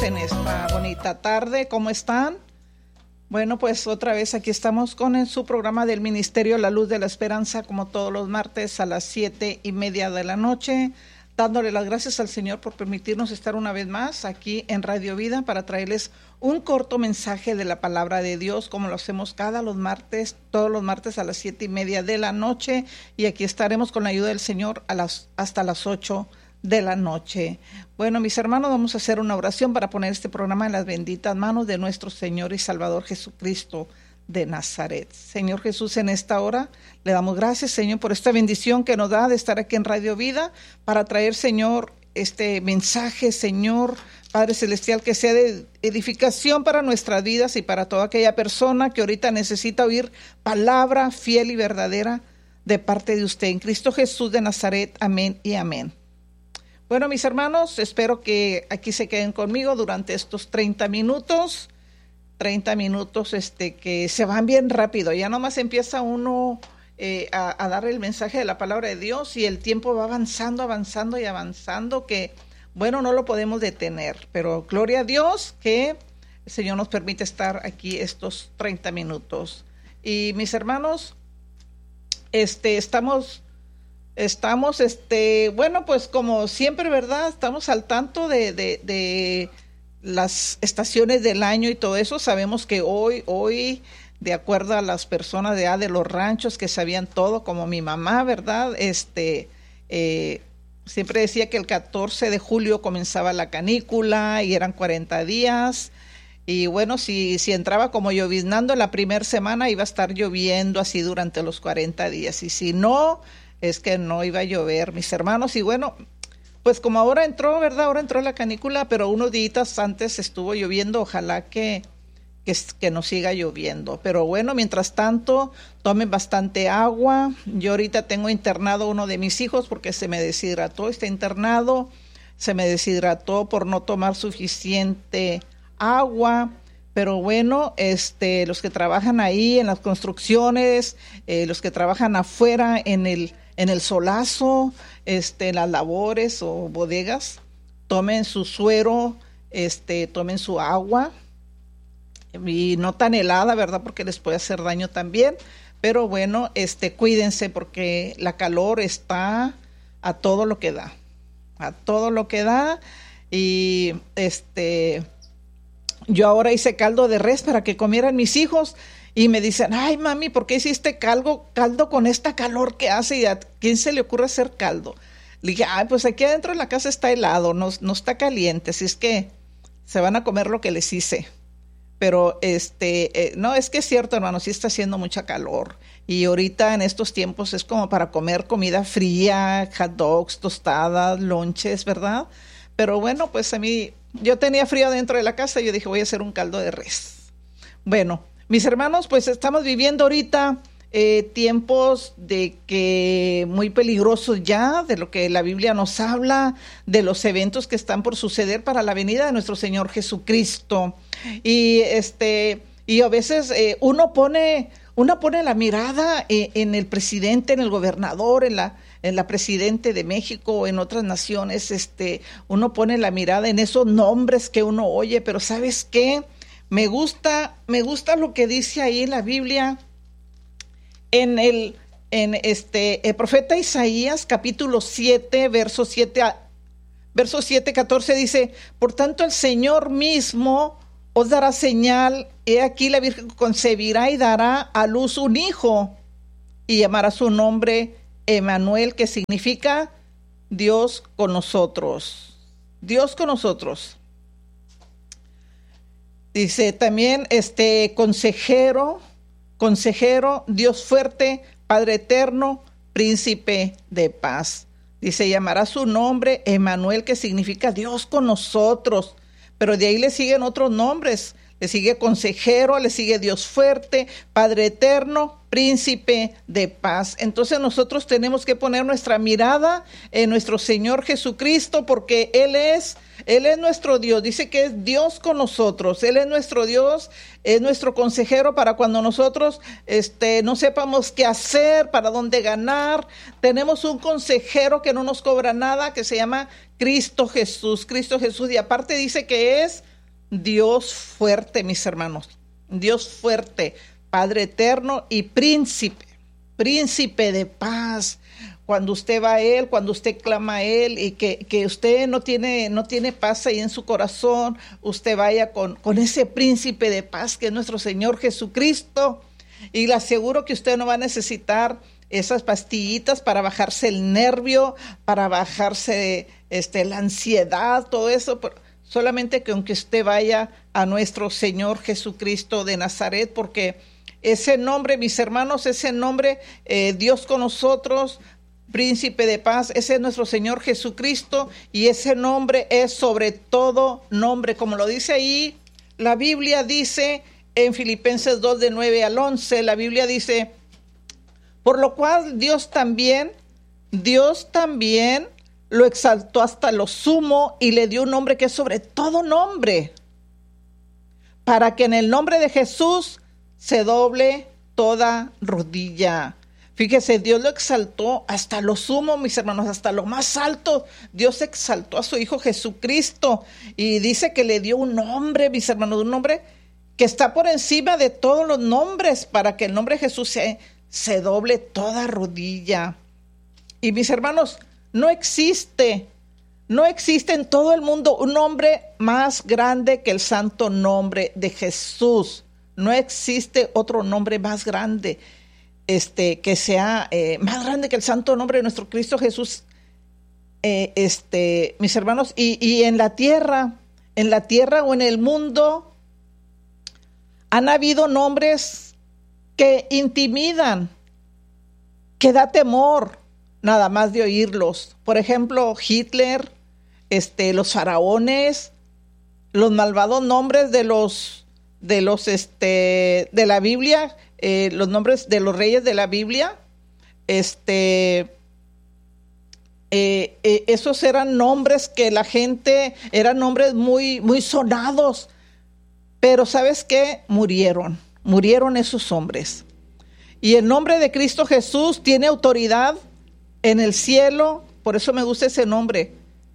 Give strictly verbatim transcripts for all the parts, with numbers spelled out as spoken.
En esta bonita tarde. ¿Cómo están? Bueno, pues otra vez aquí estamos con en su programa del Ministerio La Luz de la Esperanza, como todos los martes a las siete y media de la noche, dándole las gracias al Señor por permitirnos estar una vez más aquí en Radio Vida para traerles un corto mensaje de la palabra de Dios, como lo hacemos cada los martes, todos los martes a las siete y media de la noche, y aquí estaremos con la ayuda del Señor a las, hasta las ocho de la noche. Bueno, mis hermanos, vamos a hacer una oración para poner este programa en las benditas manos de nuestro Señor y Salvador Jesucristo de Nazaret. Señor Jesús, en esta hora le damos gracias, Señor, por esta bendición que nos da de estar aquí en Radio Vida para traer, Señor, este mensaje, Señor, Padre Celestial, que sea de edificación para nuestras vidas y para toda aquella persona que ahorita necesita oír palabra fiel y verdadera de parte de usted. En Cristo Jesús de Nazaret, amén y amén. Bueno, mis hermanos, espero que aquí se queden conmigo durante estos treinta minutos, treinta minutos este, que se van bien rápido. Ya nomás empieza uno eh, a, a dar el mensaje de la palabra de Dios y el tiempo va avanzando, avanzando y avanzando, que bueno, no lo podemos detener. Pero gloria a Dios que el Señor nos permite estar aquí estos treinta minutos. Y mis hermanos, este, estamos... Estamos, este, bueno, pues como siempre, ¿verdad? Estamos al tanto de, de, de las estaciones del año y todo eso. Sabemos que hoy, hoy, de acuerdo a las personas de, ah, de los ranchos que sabían todo, como mi mamá, ¿verdad? Este, eh, siempre decía que el catorce de julio comenzaba la canícula y eran cuarenta días. Y bueno, si, si entraba como lloviznando la primera semana, iba a estar lloviendo así durante los cuarenta días. Y si no, es que no iba a llover, mis hermanos. Y bueno, pues como ahora entró, ¿verdad? Ahora entró la canícula, pero unos días antes estuvo lloviendo. Ojalá que, que, que no siga lloviendo. Pero bueno, mientras tanto, tomen bastante agua. Yo ahorita tengo internado uno de mis hijos porque se me deshidrató, está internado. Se me deshidrató por no tomar suficiente agua. Pero bueno, este, los que trabajan ahí en las construcciones, eh, los que trabajan afuera en el en el solazo, este, en las labores o bodegas, tomen su suero, este, tomen su agua, y no tan helada, ¿verdad? Porque les puede hacer daño también. Pero bueno, este, cuídense porque la calor está a todo lo que da, a todo lo que da. Y este, yo ahora hice caldo de res para que comieran mis hijos. Y me dicen, ay, mami, ¿por qué hiciste caldo, caldo con esta calor que hace? ¿Y a quién se le ocurre hacer caldo? Le dije, ay, pues aquí adentro de la casa está helado, no, no está caliente, así es que se van a comer lo que les hice. Pero, este, eh, no, es que es cierto, hermano, sí está haciendo mucha calor. Y ahorita en estos tiempos es como para comer comida fría, hot dogs, tostadas, lonches, ¿verdad? Pero bueno, pues a mí, yo tenía frío dentro de la casa y yo dije, voy a hacer un caldo de res. Bueno, mis hermanos, pues estamos viviendo ahorita eh, tiempos de que muy peligrosos ya, de lo que la Biblia nos habla, de los eventos que están por suceder para la venida de nuestro Señor Jesucristo. Y este y a veces eh, uno pone uno pone la mirada en, en el presidente, en el gobernador, en la en la presidente de México, en otras naciones. Este, uno pone la mirada en esos nombres que uno oye, pero ¿sabes qué? Me gusta, me gusta lo que dice ahí la Biblia en el, en este, el profeta Isaías, capítulo siete, verso siete, verso siete, catorce, dice, por tanto el Señor mismo os dará señal, he aquí la Virgen concebirá y dará a luz un hijo, y llamará su nombre Emmanuel, que significa Dios con nosotros. Dios con nosotros. Dice también, este, consejero, consejero, Dios fuerte, Padre eterno, príncipe de paz. Dice, llamará su nombre Emmanuel, que significa Dios con nosotros. Pero de ahí le siguen otros nombres. Le sigue consejero, le sigue Dios fuerte, Padre eterno, príncipe de paz. Entonces nosotros tenemos que poner nuestra mirada en nuestro Señor Jesucristo, porque Él es, Él es nuestro Dios. Dice que es Dios con nosotros. Él es nuestro Dios, es nuestro consejero para cuando nosotros este, no sepamos qué hacer, para dónde ganar. Tenemos un consejero que no nos cobra nada, que se llama Cristo Jesús. Cristo Jesús, y aparte dice que es Dios fuerte, mis hermanos. Dios fuerte, Padre eterno y príncipe, príncipe de paz. Cuando usted va a Él, cuando usted clama a Él y que, que usted no tiene, no tiene paz ahí en su corazón, usted vaya con, con ese príncipe de paz que es nuestro Señor Jesucristo. Y le aseguro que usted no va a necesitar esas pastillitas para bajarse el nervio, para bajarse este, la ansiedad, todo eso. Solamente que aunque usted vaya a nuestro Señor Jesucristo de Nazaret, porque ese nombre, mis hermanos, ese nombre, eh, Dios con nosotros, Príncipe de paz, ese es nuestro Señor Jesucristo, y ese nombre es sobre todo nombre, como lo dice ahí, la Biblia dice en Filipenses dos, de nueve al once, la Biblia dice, por lo cual Dios también, Dios también lo exaltó hasta lo sumo y le dio un nombre que es sobre todo nombre, para que en el nombre de Jesús se doble toda rodilla. Fíjese, Dios lo exaltó hasta lo sumo, mis hermanos, hasta lo más alto. Dios exaltó a su Hijo Jesucristo y dice que le dio un nombre, mis hermanos, un nombre que está por encima de todos los nombres, para que el nombre de Jesús se, se doble toda rodilla. Y mis hermanos, no existe, no existe en todo el mundo un nombre más grande que el santo nombre de Jesús. No existe otro nombre más grande. Este, que sea eh, más grande que el santo nombre de nuestro Cristo Jesús, eh, este, mis hermanos, y, y en la tierra, en la tierra o en el mundo, han habido nombres que intimidan, que da temor, nada más de oírlos. Por ejemplo, Hitler, este, los faraones, los malvados nombres de los, de los, este, de la Biblia. Eh, los nombres de los reyes de la Biblia, este, eh, eh, esos eran nombres que la gente, eran nombres muy, muy sonados, pero ¿sabes qué? Murieron, murieron esos hombres. Y el nombre de Cristo Jesús tiene autoridad en el cielo, por eso me gusta ese nombre.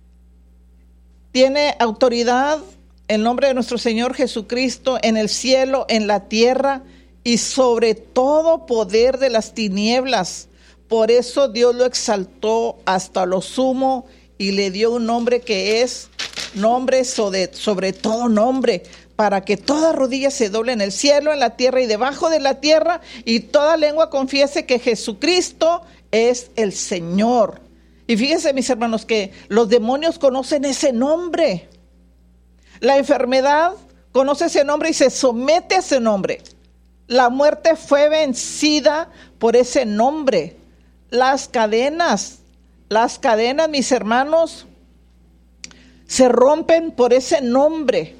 Tiene autoridad el nombre de nuestro Señor Jesucristo en el cielo, en la tierra, y sobre todo poder de las tinieblas. Por eso Dios lo exaltó hasta lo sumo y le dio un nombre que es nombre sobre, sobre todo nombre, para que toda rodilla se doble en el cielo, en la tierra y debajo de la tierra, y toda lengua confiese que Jesucristo es el Señor. Y fíjense, mis hermanos, que los demonios conocen ese nombre. La enfermedad conoce ese nombre y se somete a ese nombre. La muerte fue vencida por ese nombre. Las cadenas, las cadenas, mis hermanos, se rompen por ese nombre.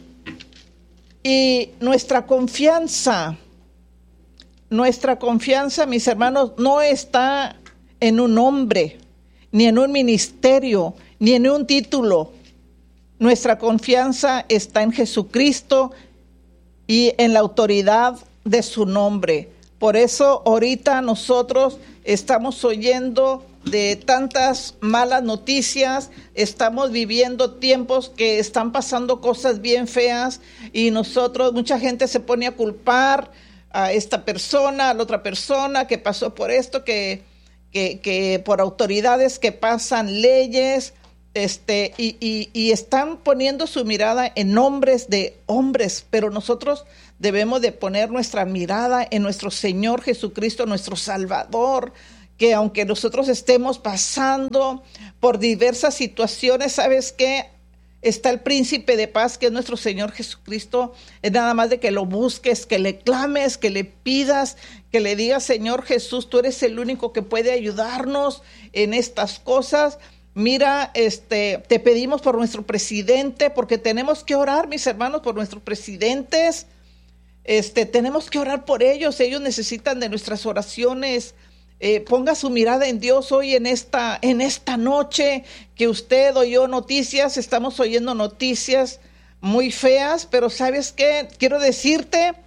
Y nuestra confianza, nuestra confianza, mis hermanos, no está en un hombre, ni en un ministerio, ni en un título. Nuestra confianza está en Jesucristo y en la autoridad de su nombre. Por eso ahorita nosotros estamos oyendo de tantas malas noticias, estamos viviendo tiempos que están pasando cosas bien feas, y nosotros, mucha gente se pone a culpar a esta persona, a la otra persona que pasó por esto, que, que, que por autoridades que pasan leyes, este, y, y, y están poniendo su mirada en nombres de hombres, pero nosotros debemos de poner nuestra mirada en nuestro Señor Jesucristo, nuestro Salvador, que aunque nosotros estemos pasando por diversas situaciones, ¿sabes qué? Está el príncipe de paz, que es nuestro Señor Jesucristo. Es nada más de que lo busques, que le clames, que le pidas, que le digas: Señor Jesús, tú eres el único que puede ayudarnos en estas cosas. Mira, este, te pedimos por nuestro presidente, porque tenemos que orar, mis hermanos, por nuestros presidentes. Este, tenemos que orar por ellos, ellos necesitan de nuestras oraciones. Eh, ponga su mirada en Dios hoy en esta, en esta noche, que usted oyó noticias, estamos oyendo noticias muy feas, pero ¿sabes qué? Quiero decirte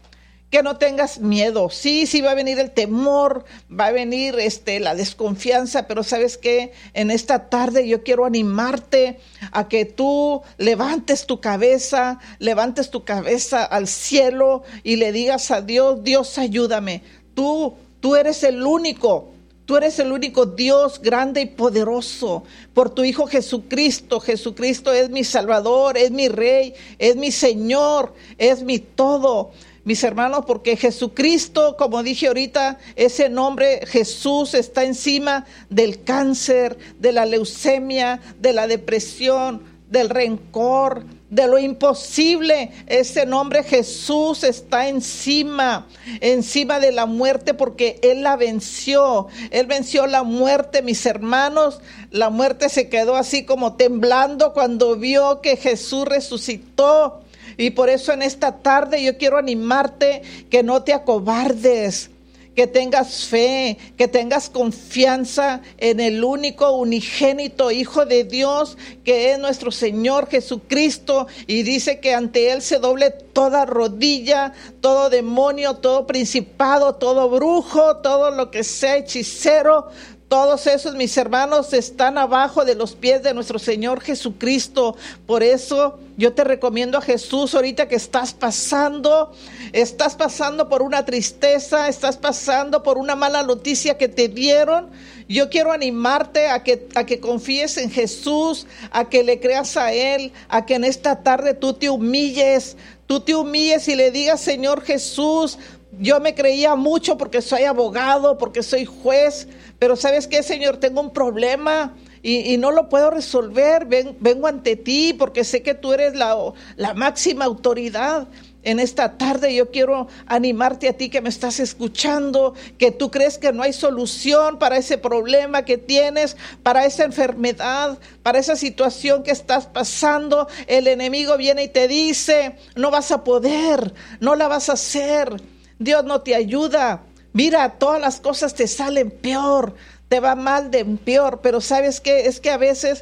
que no tengas miedo. Sí, sí va a venir el temor, va a venir este, la desconfianza, pero ¿sabes qué? En esta tarde yo quiero animarte a que tú levantes tu cabeza, levantes tu cabeza al cielo y le digas a Dios, Dios, ayúdame. Tú, tú eres el único. Tú eres el único Dios grande y poderoso por tu Hijo Jesucristo. Jesucristo es mi Salvador, es mi Rey, es mi Señor, es mi todo. Mis hermanos, porque Jesucristo, como dije ahorita, ese nombre Jesús está encima del cáncer, de la leucemia, de la depresión, del rencor, de lo imposible. Ese nombre Jesús está encima, encima de la muerte, porque Él la venció. Él venció la muerte, mis hermanos. La muerte se quedó así como temblando cuando vio que Jesús resucitó. Y por eso en esta tarde yo quiero animarte que no te acobardes, que tengas fe, que tengas confianza en el único unigénito Hijo de Dios, que es nuestro Señor Jesucristo. Y dice que ante Él se doble toda rodilla, todo demonio, todo principado, todo brujo, todo lo que sea hechicero. Todos esos, mis hermanos, están abajo de los pies de nuestro Señor Jesucristo. Por eso yo te recomiendo a Jesús ahorita que estás pasando, estás pasando por una tristeza, estás pasando por una mala noticia que te dieron. Yo quiero animarte a que, a que confíes en Jesús, a que le creas a Él, a que en esta tarde tú te humilles, tú te humilles y le digas, Señor Jesús, yo me creía mucho porque soy abogado, porque soy juez, pero ¿sabes qué, Señor? Tengo un problema y, y no lo puedo resolver. Ven, vengo ante ti porque sé que tú eres la, la máxima autoridad. En esta tarde yo quiero animarte a ti que me estás escuchando, que tú crees que no hay solución para ese problema que tienes, para esa enfermedad, para esa situación que estás pasando. El enemigo viene y te dice, no vas a poder, no la vas a hacer. Dios no te ayuda. Mira, todas las cosas te salen peor, te va mal de peor, pero ¿sabes qué? Es que a veces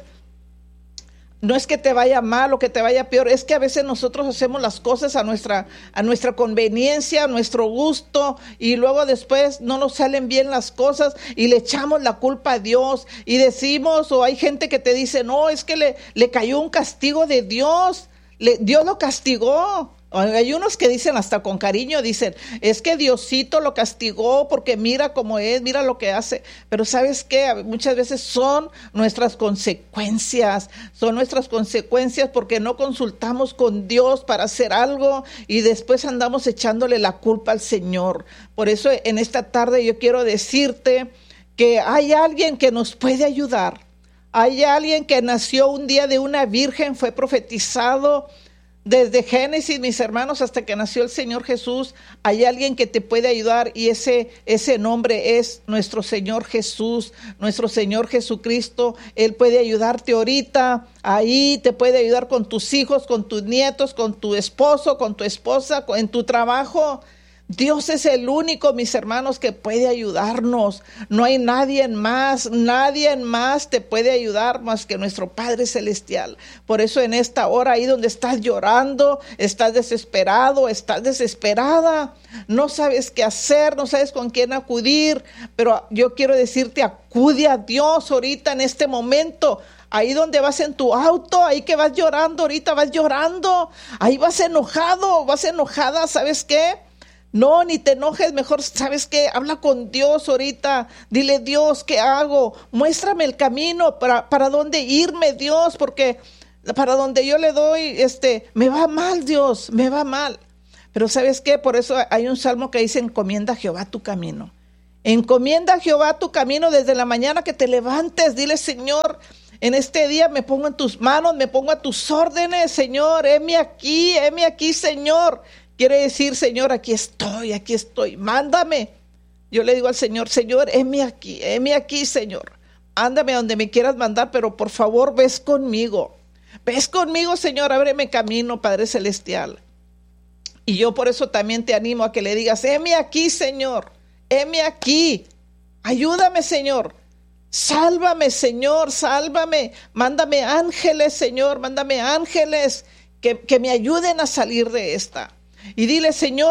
no es que te vaya mal o que te vaya peor, es que a veces nosotros hacemos las cosas a nuestra, a nuestra conveniencia, a nuestro gusto, y luego después no nos salen bien las cosas y le echamos la culpa a Dios y decimos, o hay gente que te dice, no, es que le, le cayó un castigo de Dios, le, Dios lo castigó. Hay unos que dicen hasta con cariño, dicen, es que Diosito lo castigó porque mira cómo es, mira lo que hace. Pero ¿sabes qué? Muchas veces son nuestras consecuencias, son nuestras consecuencias porque no consultamos con Dios para hacer algo y después andamos echándole la culpa al Señor. Por eso en esta tarde yo quiero decirte que hay alguien que nos puede ayudar. Hay alguien que nació un día de una virgen, fue profetizado. Desde Génesis, mis hermanos, hasta que nació el Señor Jesús, hay alguien que te puede ayudar y ese, ese nombre es nuestro Señor Jesús, nuestro Señor Jesucristo. Él puede ayudarte ahorita, ahí te puede ayudar con tus hijos, con tus nietos, con tu esposo, con tu esposa, en tu trabajo. Dios es el único, mis hermanos, que puede ayudarnos. No hay nadie más, nadie más te puede ayudar más que nuestro Padre Celestial. Por eso en esta hora ahí donde estás llorando, estás desesperado, estás desesperada, no sabes qué hacer, no sabes con quién acudir, pero yo quiero decirte, acude a Dios ahorita en este momento. Ahí donde vas en tu auto, ahí que vas llorando, ahorita vas llorando, ahí vas enojado, vas enojada, ¿sabes qué? No, ni te enojes, mejor, ¿sabes qué? Habla con Dios ahorita, dile, Dios, ¿qué hago? Muéstrame el camino para, para dónde irme, Dios, porque para donde yo le doy, este, me va mal, Dios, me va mal. Pero ¿sabes qué? Por eso hay un salmo que dice, encomienda a Jehová tu camino. Encomienda a Jehová tu camino desde la mañana que te levantes, dile, Señor, en este día me pongo en tus manos, me pongo a tus órdenes, Señor, heme aquí, heme aquí, Señor. Quiere decir, Señor, aquí estoy, aquí estoy, mándame. Yo le digo al Señor, Señor, heme aquí, heme aquí, Señor. Ándame donde me quieras mandar, pero por favor, ves conmigo. Ves conmigo, Señor, ábreme camino, Padre Celestial. Y yo por eso también te animo a que le digas, heme aquí, Señor, heme aquí. Ayúdame, Señor. Sálvame, Señor, sálvame. Mándame ángeles, Señor, mándame ángeles que, que me ayuden a salir de esta. Y dile, Señor,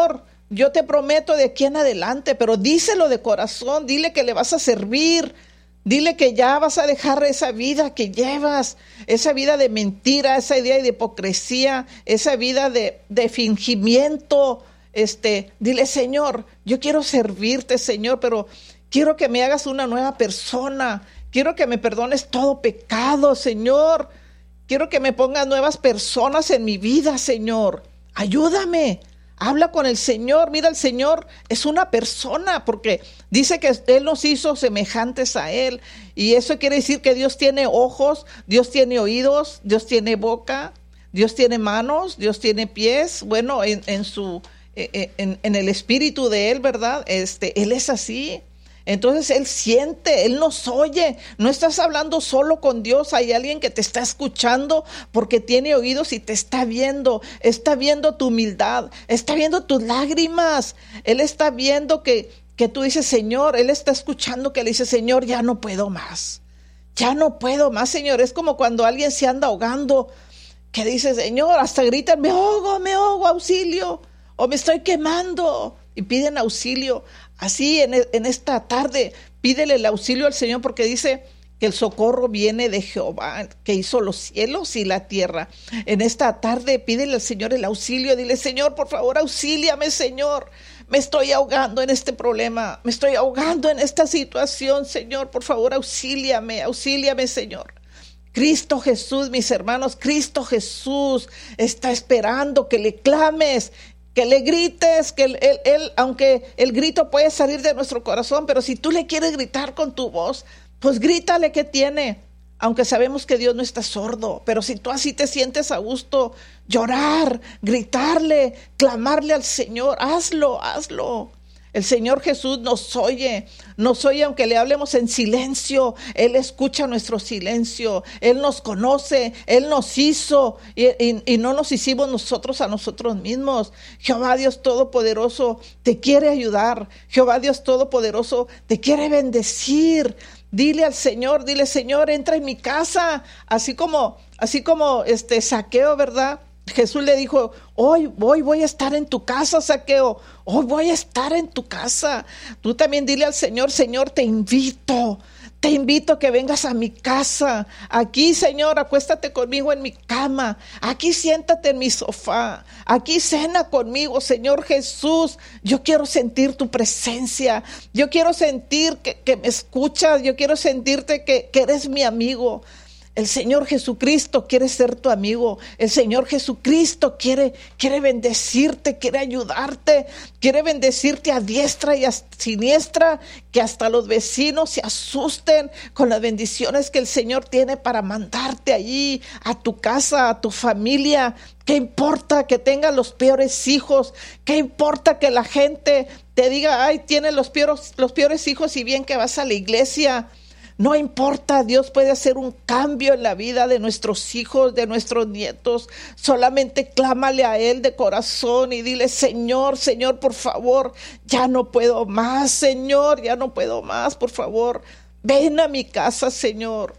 yo te prometo de aquí en adelante, pero díselo de corazón, dile que le vas a servir, dile que ya vas a dejar esa vida que llevas, esa vida de mentira, esa idea de hipocresía, esa vida de, de fingimiento. Este, dile, Señor, yo quiero servirte, Señor, pero quiero que me hagas una nueva persona, quiero que me perdones todo pecado, Señor, quiero que me pongas nuevas personas en mi vida, Señor, ayúdame. Habla con el Señor. Mira, el Señor es una persona, porque dice que Él nos hizo semejantes a Él. Y eso quiere decir que Dios tiene ojos, Dios tiene oídos, Dios tiene boca, Dios tiene manos, Dios tiene pies. Bueno, en, en su, en, en el espíritu de Él, ¿verdad? Este, Él es así. Entonces Él siente, Él nos oye. No estás hablando solo con Dios, hay alguien que te está escuchando porque tiene oídos y te está viendo. Está viendo tu humildad, está viendo tus lágrimas. Él está viendo que, que tú dices, Señor, Él está escuchando que le dice, Señor, ya no puedo más. Ya no puedo más, Señor. Es como cuando alguien se anda ahogando, que dice, Señor, hasta gritan, me ahogo, me ahogo, auxilio, o me estoy quemando, y piden auxilio. Así en, en esta tarde pídele el auxilio al Señor, porque dice que el socorro viene de Jehová, que hizo los cielos y la tierra. En esta tarde pídele al Señor el auxilio, dile, Señor, por favor, auxíliame, Señor. Me estoy ahogando en este problema, me estoy ahogando en esta situación, Señor, por favor, auxíliame, auxíliame, Señor. Cristo Jesús, mis hermanos, Cristo Jesús está esperando que le clames, que le grites, que él, él, él, aunque el grito puede salir de nuestro corazón, pero si tú le quieres gritar con tu voz, pues grítale que tiene, aunque sabemos que Dios no está sordo, pero si tú así te sientes a gusto, llorar, gritarle, clamarle al Señor, hazlo, hazlo. El Señor Jesús nos oye, nos oye aunque le hablemos en silencio. Él escucha nuestro silencio, Él nos conoce, Él nos hizo y, y, y no nos hicimos nosotros a nosotros mismos. Jehová Dios Todopoderoso te quiere ayudar, Jehová Dios Todopoderoso te quiere bendecir. Dile al Señor, dile, Señor, entra en mi casa, así como, así como este Zaqueo, ¿verdad? Jesús le dijo, hoy, hoy voy a estar en tu casa, Zaqueo, hoy voy a estar en tu casa. Tú también dile al Señor, Señor, te invito, te invito a que vengas a mi casa. Aquí, Señor, acuéstate conmigo en mi cama, aquí siéntate en mi sofá, aquí cena conmigo, Señor Jesús. Yo quiero sentir tu presencia, yo quiero sentir que, que me escuchas, yo quiero sentirte que, que eres mi amigo. El Señor Jesucristo quiere ser tu amigo. El Señor Jesucristo quiere, quiere bendecirte, quiere ayudarte, quiere bendecirte a diestra y a siniestra, que hasta los vecinos se asusten con las bendiciones que el Señor tiene para mandarte allí, a tu casa, a tu familia. ¿Qué importa que tengas los peores hijos? ¿Qué importa que la gente te diga, ay, tienes los peores, los peores hijos y bien que vas a la iglesia? No importa, Dios puede hacer un cambio en la vida de nuestros hijos, de nuestros nietos. Solamente clámale a Él de corazón y dile, Señor, Señor, por favor, ya no puedo más, Señor, ya no puedo más, por favor, ven a mi casa, Señor.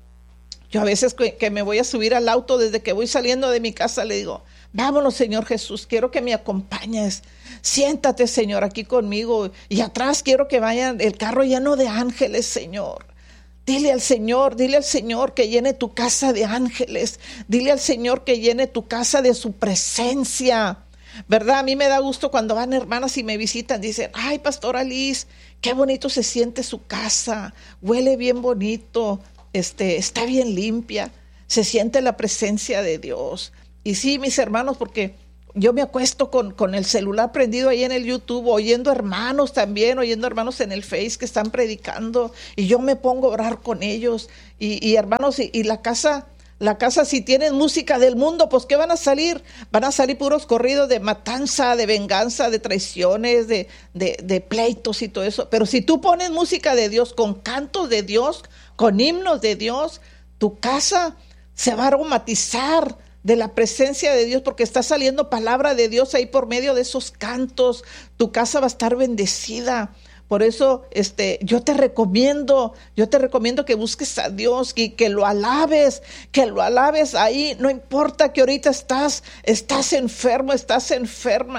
Yo a veces que, que me voy a subir al auto, desde que voy saliendo de mi casa, le digo, vámonos, Señor Jesús, quiero que me acompañes. Siéntate, Señor, aquí conmigo. Y atrás quiero que vayan el carro lleno de ángeles, Señor. Dile al Señor, dile al Señor que llene tu casa de ángeles. Dile al Señor que llene tu casa de su presencia. ¿Verdad? A mí me da gusto cuando van hermanas y me visitan. Dicen, ay, Pastora Liz, qué bonito se siente su casa. Huele bien bonito, este, está bien limpia. Se siente la presencia de Dios. Y sí, mis hermanos, porque yo me acuesto con, con el celular prendido ahí en el YouTube, oyendo hermanos también, oyendo hermanos en el Face que están predicando, y yo me pongo a orar con ellos, y, y hermanos, y, y la casa, la casa si tienen música del mundo, pues ¿qué van a salir? Van a salir puros corridos de matanza, de venganza, de traiciones, de, de, de pleitos y todo eso. Pero si tú pones música de Dios, con cantos de Dios, con himnos de Dios, tu casa se va a aromatizar de la presencia de Dios, porque está saliendo palabra de Dios ahí por medio de esos cantos. Tu casa va a estar bendecida. Por eso este, yo te recomiendo, yo te recomiendo que busques a Dios y que lo alabes, que lo alabes ahí. No importa que ahorita estás, estás enfermo, estás enferma.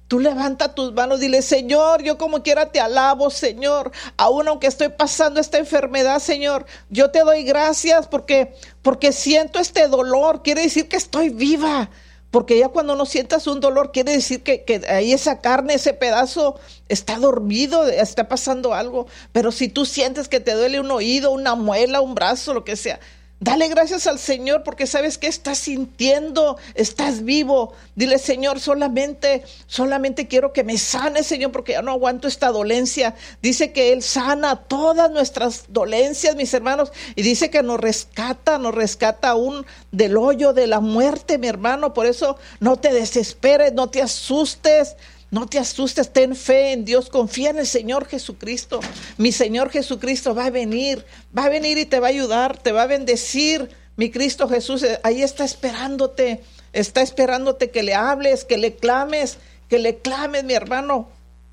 Tú levanta tus manos, dile, Señor, yo como quiera te alabo, Señor. Aún aunque estoy pasando esta enfermedad, Señor, yo te doy gracias porque, porque siento este dolor. Quiere decir que estoy viva. Porque ya cuando no sientas un dolor, quiere decir que, que ahí esa carne, ese pedazo está dormido, está pasando algo. Pero si tú sientes que te duele un oído, una muela, un brazo, lo que sea, dale gracias al Señor porque sabes que estás sintiendo, estás vivo. Dile, Señor, solamente, solamente quiero que me sane, Señor, porque ya no aguanto esta dolencia. Dice que Él sana todas nuestras dolencias, mis hermanos, y dice que nos rescata, nos rescata aún del hoyo de la muerte, mi hermano. Por eso no te desesperes, no te asustes. No te asustes, ten fe en Dios, confía en el Señor Jesucristo. Mi Señor Jesucristo va a venir, va a venir y te va a ayudar, te va a bendecir. Mi Cristo Jesús ahí está esperándote, está esperándote que le hables, que le clames, que le clames, mi hermano.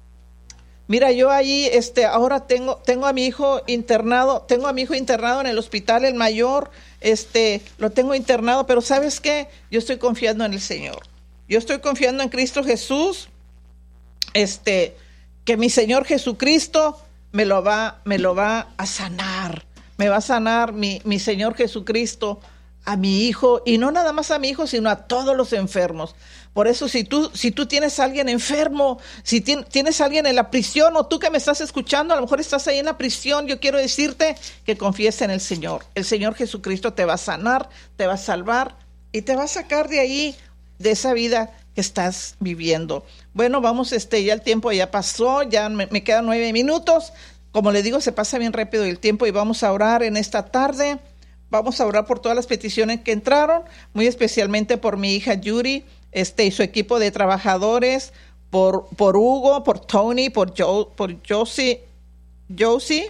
Mira, yo ahí, este, ahora tengo, tengo a mi hijo internado, tengo a mi hijo internado en el hospital, el mayor, este, lo tengo internado, pero ¿sabes qué? Yo estoy confiando en el Señor. Yo estoy confiando en Cristo Jesús. Este, que mi Señor Jesucristo me lo va, me lo va a sanar, me va a sanar mi, mi Señor Jesucristo a mi hijo, y no nada más a mi hijo, sino a todos los enfermos. Por eso, si tú, si tú tienes a alguien enfermo, si tien, tienes a alguien en la prisión, o tú que me estás escuchando, a lo mejor estás ahí en la prisión, yo quiero decirte que confíes en el Señor. El Señor Jesucristo te va a sanar, te va a salvar y te va a sacar de ahí, de esa vida que estás viviendo. Bueno, vamos, este, ya el tiempo ya pasó, ya me, me quedan nueve minutos. Como le digo, se pasa bien rápido el tiempo y vamos a orar en esta tarde. Vamos a orar por todas las peticiones que entraron, muy especialmente por mi hija Yuri, este, y su equipo de trabajadores, por, por Hugo, por Tony, por Jo, por Josie, Josie,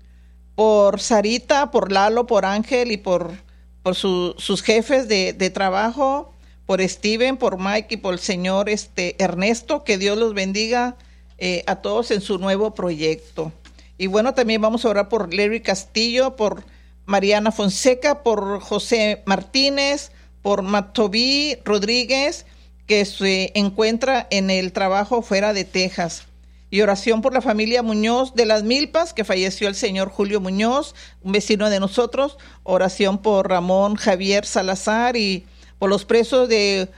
por Sarita, por Lalo, por Ángel y por, por su, sus jefes de, de trabajo, por Steven, por Mike y por el señor este, Ernesto. Que Dios los bendiga eh, a todos en su nuevo proyecto. Y bueno, también vamos a orar por Larry Castillo, por Mariana Fonseca, por José Martínez, por Matobí Rodríguez, que se encuentra en el trabajo fuera de Texas. Y oración por la familia Muñoz de Las Milpas, que falleció el señor Julio Muñoz, un vecino de nosotros. Oración por Ramón Javier Salazar y por los presos de,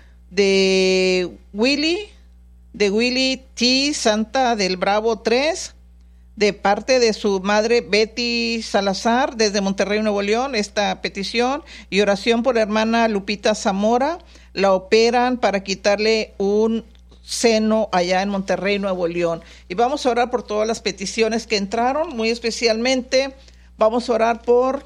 de Willy, de Willy T. Santa del Bravo tres, de parte de su madre Betty Salazar, desde Monterrey, Nuevo León, esta petición. Y oración por la hermana Lupita Zamora, la operan para quitarle un seno allá en Monterrey, Nuevo León. Y vamos a orar por todas las peticiones que entraron, muy especialmente vamos a orar por,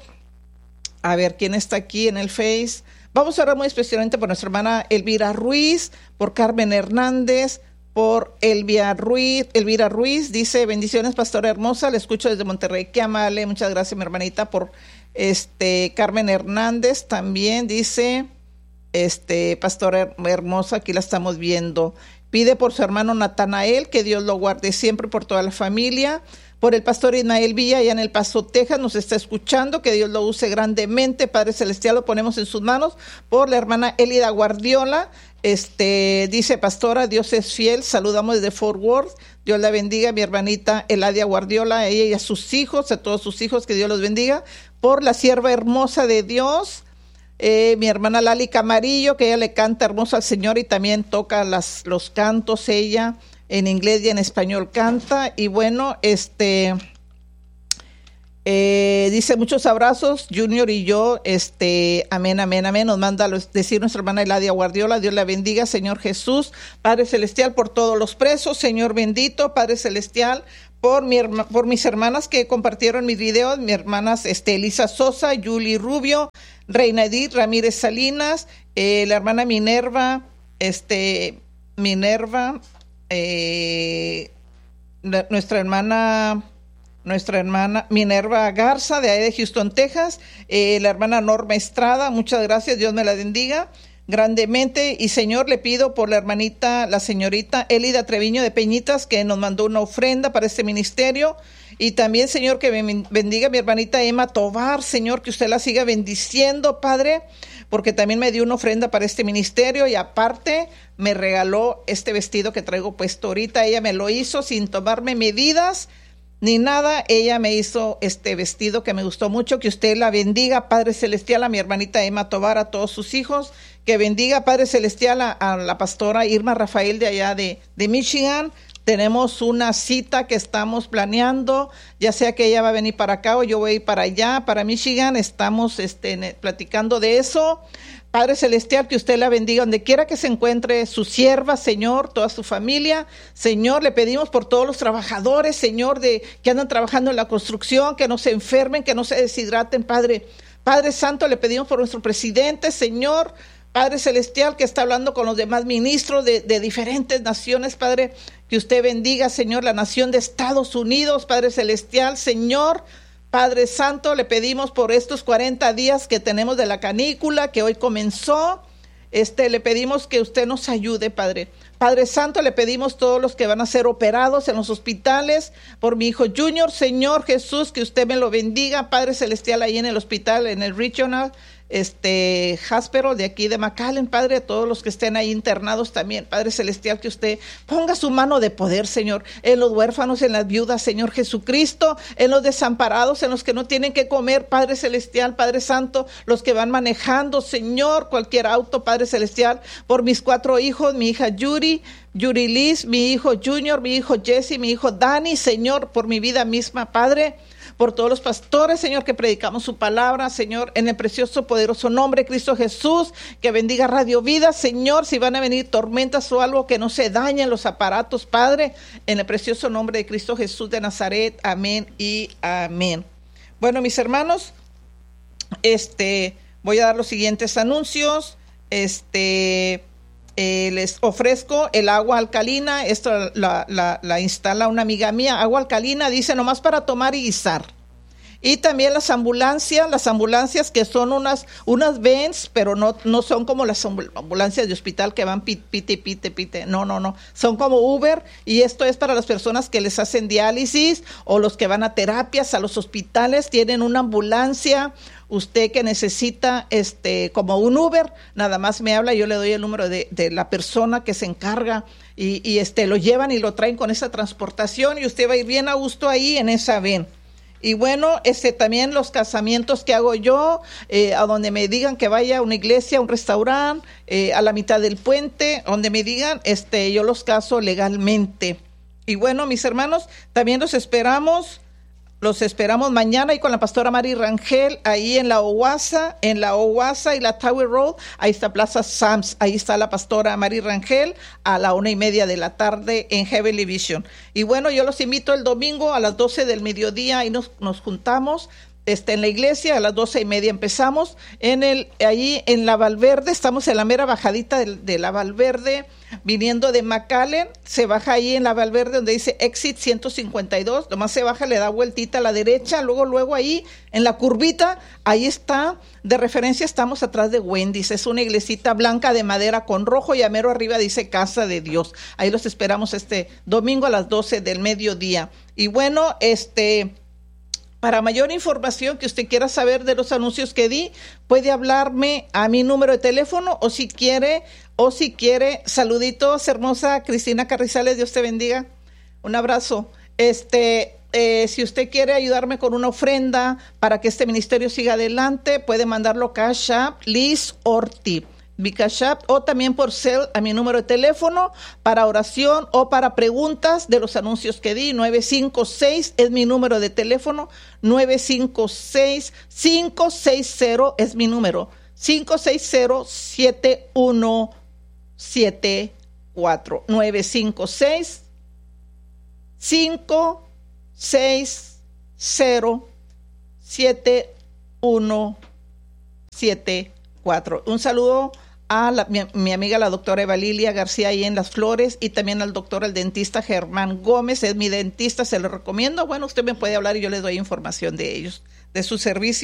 a ver, ¿quién está aquí en el Face? Vamos a orar muy especialmente por nuestra hermana Elvira Ruiz, por Carmen Hernández, por Elvira Ruiz. Elvira Ruiz dice, bendiciones, pastora hermosa, le escucho desde Monterrey. Qué amable, muchas gracias, mi hermanita. Por este Carmen Hernández también dice, este pastora hermosa, aquí la estamos viendo. Pide por su hermano Natanael, que Dios lo guarde siempre, por toda la familia. Por el pastor Ismael Villa, allá en El Paso, Texas, nos está escuchando, que Dios lo use grandemente. Padre Celestial, lo ponemos en sus manos. Por la hermana Elida Guardiola, este, dice, pastora, Dios es fiel, saludamos desde Fort Worth, Dios la bendiga, mi hermanita Eladia Guardiola, a ella y a sus hijos, a todos sus hijos, que Dios los bendiga. Por la sierva hermosa de Dios, eh, mi hermana Lali Camarillo, que ella le canta hermoso al Señor y también toca las, los cantos, ella en inglés y en español canta. Y bueno, este eh, dice, muchos abrazos, Junior y yo, este, amén, amén, amén. Nos manda a decir nuestra hermana Eladia Guardiola, Dios la bendiga, Señor Jesús, Padre Celestial, por todos los presos, Señor bendito, Padre Celestial, por mi por mis hermanas que compartieron mis videos, mis hermanas este, Elisa Sosa, Yuli Rubio, Reina Edith Ramírez Salinas, eh, la hermana Minerva, este, Minerva, Eh, nuestra hermana nuestra hermana Minerva Garza de ahí de Houston, Texas, eh, la hermana Norma Estrada, muchas gracias, Dios me la bendiga grandemente. Y Señor, le pido por la hermanita, la señorita Elida Treviño de Peñitas, que nos mandó una ofrenda para este ministerio. Y también, Señor, que bendiga a mi hermanita Emma Tovar, Señor, que usted la siga bendiciendo, Padre, porque también me dio una ofrenda para este ministerio y aparte me regaló este vestido que traigo puesto ahorita. Ella me lo hizo sin tomarme medidas ni nada. Ella me hizo este vestido que me gustó mucho. Que usted la bendiga, Padre Celestial, a mi hermanita Emma Tobar, a todos sus hijos. Que bendiga, Padre Celestial, a, a la pastora Irma Rafael de allá de, de Michigan. Tenemos una cita que estamos planeando, ya sea que ella va a venir para acá o yo voy a ir para allá, para Michigan. Estamos este, platicando de eso. Padre Celestial, que usted la bendiga donde quiera que se encuentre su sierva, Señor, toda su familia. Señor, le pedimos por todos los trabajadores, Señor, de que andan trabajando en la construcción, que no se enfermen, que no se deshidraten, Padre. Padre Santo, le pedimos por nuestro presidente, Señor, Padre Celestial, que está hablando con los demás ministros de, de diferentes naciones, Padre, que usted bendiga, Señor, la nación de Estados Unidos, Padre Celestial, Señor, Padre Santo, le pedimos por estos cuarenta días que tenemos de la canícula, que hoy comenzó, este, le pedimos que usted nos ayude, Padre. Padre Santo, le pedimos todos los que van a ser operados en los hospitales, por mi hijo Junior, Señor Jesús, que usted me lo bendiga, Padre Celestial, ahí en el hospital, en el Regional, este Hospital de aquí de McAllen, Padre, a todos los que estén ahí internados también, Padre Celestial, que usted ponga su mano de poder, Señor, en los huérfanos, en las viudas, Señor Jesucristo, en los desamparados, en los que no tienen que comer, Padre Celestial, Padre Santo, los que van manejando, Señor, cualquier auto, Padre Celestial, por mis cuatro hijos, mi hija Yuri, Yuri Liz, mi hijo Junior, mi hijo Jesse, mi hijo Dani, Señor, por mi vida misma, Padre, por todos los pastores, Señor, que predicamos su palabra, Señor, en el precioso, poderoso nombre de Cristo Jesús, que bendiga Radio Vida, Señor, si van a venir tormentas o algo, que no se dañen los aparatos, Padre, en el precioso nombre de Cristo Jesús de Nazaret, amén y amén. Bueno, mis hermanos, este, voy a dar los siguientes anuncios, este... Eh, les ofrezco el agua alcalina. Esto la, la, la instala una amiga mía. Agua alcalina, dice, nomás para tomar y guisar. Y también las ambulancias, las ambulancias que son unas, unas vans, pero no, no son como las ambulancias de hospital que van pite, pite, pite, pite. No, no, no. Son como Uber, y esto es para las personas que les hacen diálisis o los que van a terapias, a los hospitales, tienen una ambulancia. Usted que necesita este como un Uber, nada más me habla, yo le doy el número de, de la persona que se encarga y, y este lo llevan y lo traen con esa transportación y usted va a ir bien a gusto ahí en esa ven. Y bueno, este también los casamientos que hago yo, eh, a donde me digan que vaya a una iglesia, a un restaurante, eh, a la mitad del puente, donde me digan, este yo los caso legalmente. Y bueno, mis hermanos, también los esperamos. Los esperamos mañana y con la pastora Mari Rangel ahí en la Owaza, en la Owaza y la Tower Road. Ahí está Plaza Sams, ahí está la pastora Mari Rangel a la una y media de la tarde en Heavenly Vision. Y bueno, yo los invito el domingo a las doce del mediodía y nos, nos juntamos. Está en la iglesia, a las doce y media empezamos, en el, ahí en la Valverde, estamos en la mera bajadita de, de la Valverde, viniendo de McAllen, se baja ahí en la Valverde donde dice Exit ciento cincuenta y dos, nomás se baja, le da vueltita a la derecha, luego, luego ahí en la curvita, ahí está, de referencia estamos atrás de Wendy's, es una iglesita blanca de madera con rojo y a mero arriba dice Casa de Dios, ahí los esperamos este domingo a las doce del mediodía. Y bueno, este... para mayor información que usted quiera saber de los anuncios que di, puede hablarme a mi número de teléfono o si quiere, o si quiere, saluditos, hermosa Cristina Carrizales, Dios te bendiga, un abrazo. Este, eh, si usted quiere ayudarme con una ofrenda para que este ministerio siga adelante, puede mandarlo Cash App, Liz Ortiz. Mi Cash App, o también por cel a mi número de teléfono para oración o para preguntas de los anuncios que di. Nueve cinco seis es mi número de teléfono, nueve cinco seis, cinco seis cero es mi número, cinco seis cero, siete uno siete cuatro, nueve cinco seis, cinco seis cero, siete uno siete cuatro. Un saludo a la, mi, mi amiga la doctora Eva Lilia García ahí en Las Flores y también al doctor, el dentista Germán Gómez, es mi dentista, se lo recomiendo. Bueno, usted me puede hablar y yo les doy información de ellos, de su servicio.